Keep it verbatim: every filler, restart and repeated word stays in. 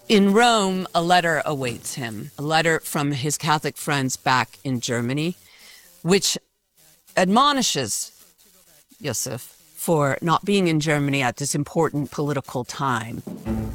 In Rome, a letter awaits him, a letter from his Catholic friends back in Germany, which admonishes Yusuf for not being in Germany at this important political time.